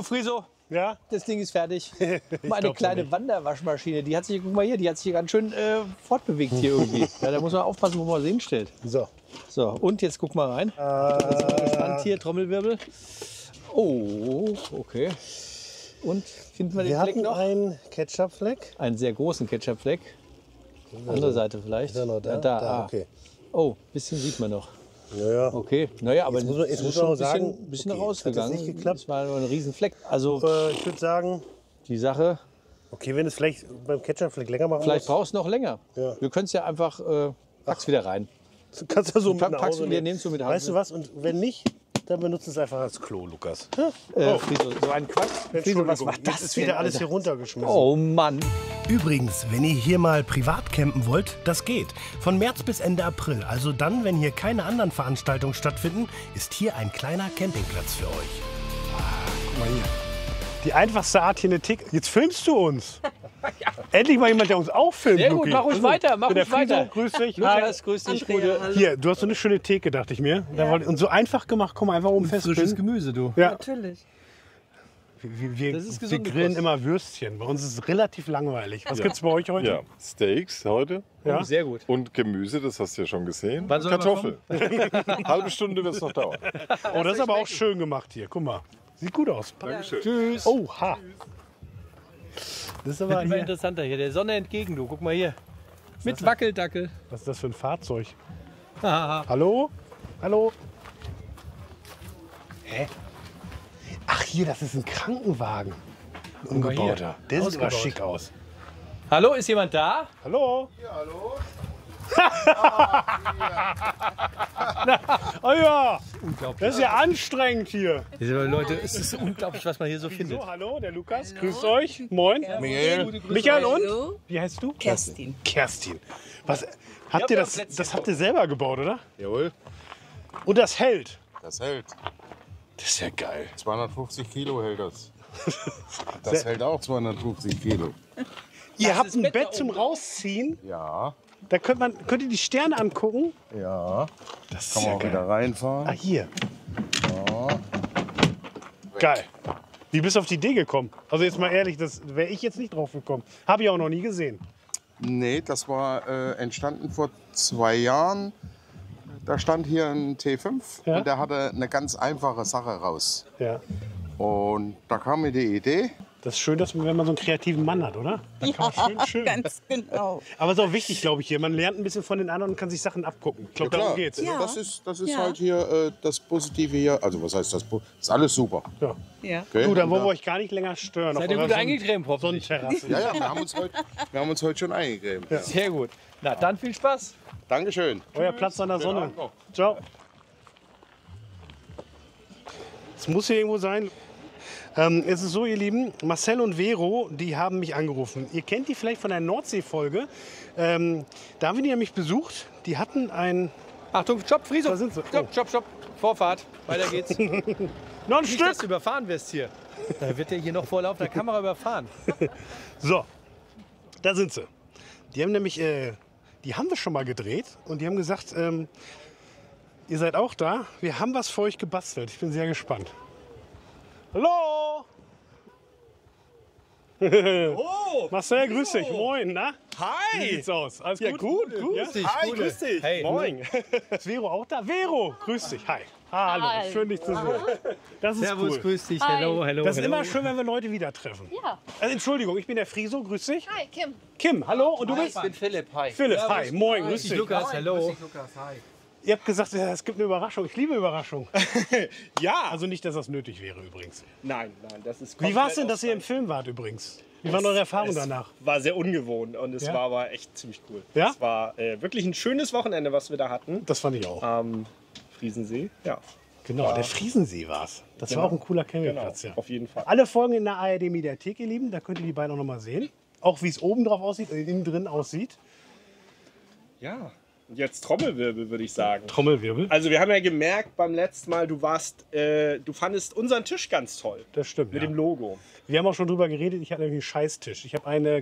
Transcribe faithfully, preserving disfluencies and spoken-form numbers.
Friso, Ja? das Ding ist fertig. Mal eine kleine Wanderwaschmaschine, die hat sich, guck mal hier, die hat sich ganz schön äh, fortbewegt hier irgendwie. Ja, da muss man aufpassen, wo man sie hinstellt. So. So, und jetzt guck mal rein. Jetzt sind wir gespannt hier, Trommelwirbel. Oh, okay. Und finden wir den Wir Fleck hatten noch? einen Ketchup-Fleck. Einen sehr großen Ketchup-Fleck. Andere Seite vielleicht. Ist er noch da? Ja, da, Da, ah. okay. Oh, bisschen sieht man noch. Naja. Okay, naja, aber Jetzt muss man- jetzt es muss ist schon man ein auch bisschen, sagen, bisschen okay, rausgegangen. hat das nicht geklappt? Es war nur ein Riesenfleck. Also Äh, ich würde sagen, die Sache, okay, wenn es vielleicht beim Ketchup-Fleck länger machen vielleicht muss, brauchst du noch länger. Ja. Wir können es ja einfach, äh, pack's wieder rein. kannst du so mit Pack- nach packst Hause du wieder, nehmen. nimmst du mit nach Weißt du Hause. was? Und wenn nicht, dann benutzt es einfach als Klo, Lukas. Äh, Friso, so ein Quatsch. Friso, was war Jetzt das ist denn, wieder alles Alter? hier runtergeschmissen. Oh Mann. Übrigens, wenn ihr hier mal privat campen wollt, das geht. Von März bis Ende April, also dann, wenn hier keine anderen Veranstaltungen stattfinden, ist hier ein kleiner Campingplatz für euch. Guck mal hier. Die einfachste Art hier eine Tick. Jetzt filmst du uns. Endlich mal jemand, der uns auch filmt. Sehr gut, Luki. mach ruhig Also, weiter, mach der ruhig weiter. Friso, grüß dich. Lukas, grüß dich, Gute. Hier, du hast so eine schöne Theke, dachte ich mir. Da wollte- Und so einfach gemacht, komm einfach oben fest. Frisches Gemüse, du. Ja. Natürlich. Wir, wir, Das ist wir gesunde grillen Kost. immer Würstchen. Bei uns ist es relativ langweilig. Was gibt's bei euch heute? Ja, Steaks heute Ja? Oh, sehr gut. und Gemüse, das hast du ja schon gesehen. Wann soll er Kartoffel. Halbe Stunde wird es noch dauern. Oh, das ist aber auch schön gemacht hier. Guck mal. Sieht gut aus. Dankeschön. Tschüss. Oha. Das ist aber Immer hier. interessanter hier, der Sonne entgegen, du. Guck mal hier. Mit Wackeldackel. Was ist das für ein Fahrzeug? Haha. Hallo? Hallo? Hä? Ach hier, das ist ein Krankenwagen. Ein umgebauter. Der sieht aber Ausgebaut. schick aus. Hallo, ist jemand da? Hallo? Ja, hallo? Oh ja, Unglaublich. das ist ja anstrengend hier. Leute, es ist unglaublich, was man hier so findet. So, hallo, der Lukas. Grüßt euch. Moin. Michael. Michael und? Hallo. Wie heißt du? Kerstin. Kerstin. Was, habt hab ihr noch das, Plätzchen das habt ihr selber gebaut, oder? Jawohl, Und das hält. das hält. Das ist ja geil. zweihundertfünfzig Kilo hält das. Das hält auch zweihundertfünfzig Kilo. Ihr habt ist ein Bett Bett da zum oben Rausziehen. Ja, Da könnt, man, könnt ihr die Sterne angucken. ja. Das ist Kann man auch wieder reinfahren. Ah, hier. Geil. Wie bist du auf die Idee gekommen? Also jetzt mal ehrlich, das wäre ich jetzt nicht drauf gekommen. Habe ich auch noch nie gesehen. Nee, das war äh, entstanden vor zwei Jahren. Da stand hier ein T fünf Ja. und der hatte eine ganz einfache Sache raus. Ja. Und da kam mir die Idee. Das ist schön, dass man, wenn man so einen kreativen Mann hat, oder? Da kann man schön, schön. Ganz genau. Aber es ist auch wichtig, glaube ich, hier. Man lernt ein bisschen von den anderen und kann sich Sachen abgucken. Ich glaube, darum geht's. Ja. Das ist, das ist Ja. halt hier äh, das Positive hier. Also was heißt das? Po- Ist alles super. Ja. Ja. Okay? Du, dann Und wollen wir da- euch gar nicht länger stören. Seid auf ihr eurer gut Sonn- eingecremt, hoffentlich? Sonnenterrasse. Ja, ja, wir haben uns heute, wir haben uns heute schon eingegeben. Ja. Sehr gut. Na, dann viel Spaß. Dankeschön. Euer Platz an der Sonne. Abend noch. Ciao. Es muss hier irgendwo sein. Ähm, es ist so, ihr Lieben, Marcel und Vero, die haben mich angerufen. Ihr kennt die vielleicht von der Nordsee-Folge. Ähm, da haben wir die nämlich besucht. Die hatten ein... Achtung, stopp, Friso. Da sind sie. Stopp, stopp, stopp. Vorfahrt. Weiter geht's. Nicht, Noch ein dass Stück! du überfahren wirst hier. Da wird der hier noch vor laufender Kamera überfahren. So, da sind sie. Die haben nämlich, äh, die haben wir schon mal gedreht und die haben gesagt, ähm, ihr seid auch da. Wir haben was für euch gebastelt. Ich bin sehr gespannt. Hallo! Oh, Marcel, grüß dich. Moin, na? Wie hi. sieht's aus? Alles Ja, gut? gut, gut. Ja? Grüß dich, Hi, Gute. grüß dich. Hey. Moin. Ist Vero auch da? Vero, grüß dich. Hi. Hallo, Hi. schön dich zu sehen. Das ist Servus, cool. grüß dich. Hi. Hello, hello, Das ist hello. immer schön, wenn wir Leute wieder treffen. Ja. Also, Entschuldigung, ich bin der Friso, grüß dich. Hi, Kim. Kim, hallo, und du bist? Ich bin Philipp, hi. Philipp, hi, moin, grüß dich. Lukas, hello. Ihr habt gesagt, ja, es gibt eine Überraschung. Ich liebe Überraschungen. Ja, Also nicht, dass das nötig wäre übrigens. nein, nein, das ist Wie war es komplett denn, dass ihr im aus- Film wart übrigens? Wie waren eure Erfahrungen es danach? War sehr ungewohnt und es Ja? war aber echt ziemlich cool. Ja? Es war äh, wirklich ein schönes Wochenende, was wir da hatten. Das fand ich auch. Am Friesensee. Ja, Genau, der Friesensee war es. Das war auch ein cooler genau, Campingplatz. Ja. auf jeden Fall. Alle Folgen in der A R D-Mediathek, ihr Lieben. Da könnt ihr die beiden auch noch mal sehen. Auch wie es oben drauf aussieht, äh, innen drin aussieht. Ja, und jetzt Trommelwirbel, würde ich sagen. Trommelwirbel. Also wir haben ja gemerkt beim letzten Mal, du warst, äh, du fandest unseren Tisch ganz toll. Das stimmt. Mit Ja. dem Logo. Wir haben auch schon drüber geredet. Ich hatte nämlich einen Scheißtisch. Ich habe eine